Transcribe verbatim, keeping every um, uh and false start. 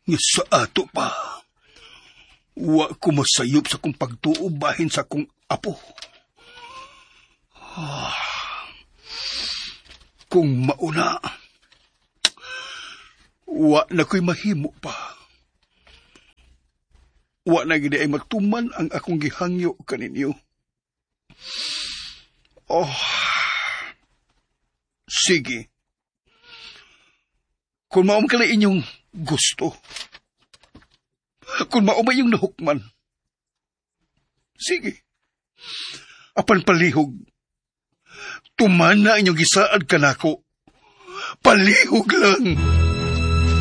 Nga sa ato pa, wa ko masayop sa kong pagtuo bahin sa kong apo. Ah, kung mauna, wa na ko'y mahimo pa. Wa na gid ay matuman ang akong gihangyo kaninyo. Oh, sige. Kung maum ka inyong gusto, kung maum yung nahukman, sige. Apan palihog, tumana inyong gisaad kanako. Palihog lang.